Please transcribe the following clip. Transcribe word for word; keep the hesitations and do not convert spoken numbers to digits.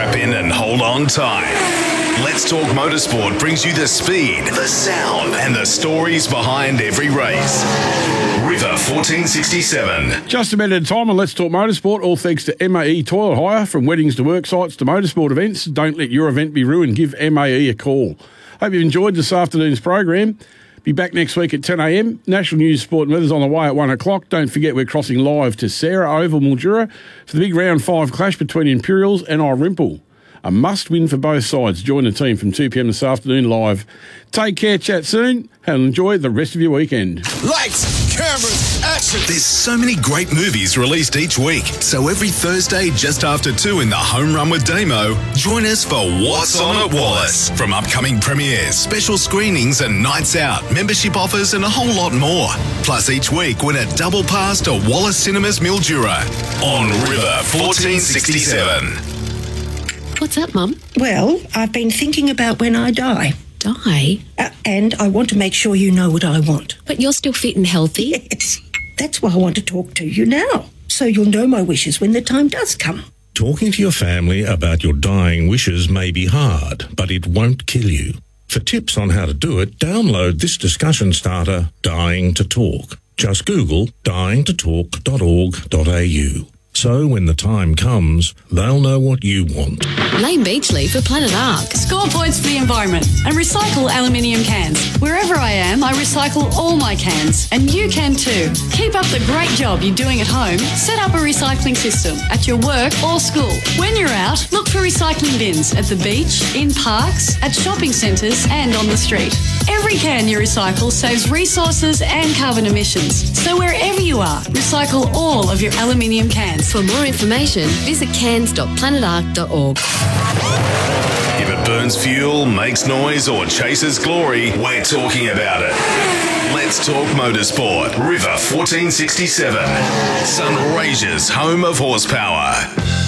Strap in and hold on tight. Let's Talk Motorsport brings you the speed, the sound, and the stories behind every race. River fourteen sixty-seven. Just a minute at a time on Let's Talk Motorsport, all thanks to M A E Toilet Hire. From weddings to work sites to motorsport events, don't let your event be ruined. Give M A E a call. Hope you've enjoyed this afternoon's program. Be back next week at ten a m. National News, Sport and Weather's on the way at one o'clock. Don't forget we're crossing live to Sarah Oval, Mildura for the big round five clash between Imperials and Irimple. A must-win for both sides. Join the team from two p m this afternoon live. Take care, chat soon, and enjoy the rest of your weekend. Lights, cameras, action! There's so many great movies released each week. So every Thursday, just after two in the Home Run with Damo, join us for What's On at Wallace. From upcoming premieres, special screenings and nights out, membership offers and a whole lot more. Plus each week, win a double pass to Wallace Cinemas Mildura on River fourteen sixty-seven. What's up, Mum? Well, I've been thinking about when I die. Die? Uh, and I want to make sure you know what I want. But you're still fit and healthy. Yes. That's why I want to talk to you now, so you'll know my wishes when the time does come. Talking to your family about your dying wishes may be hard, but it won't kill you. For tips on how to do it, download this discussion starter, Dying to Talk. Just Google dying to talk dot org dot a u. So when the time comes, they'll know what you want. Lane Beachley for Planet Ark. Score points for the environment and recycle aluminium cans. Wherever I am, I recycle all my cans. And you can too. Keep up the great job you're doing at home. Set up a recycling system at your work or school. When you're out, look for recycling bins at the beach, in parks, at shopping centres and on the street. Every can you recycle saves resources and carbon emissions. So wherever you are, recycle all of your aluminium cans. For more information, visit cans dot planet ark dot org. If it burns fuel, makes noise, or chases glory, we're talking about it. Let's Talk Motorsport. River fourteen sixty-seven. Sunraysia's home of horsepower.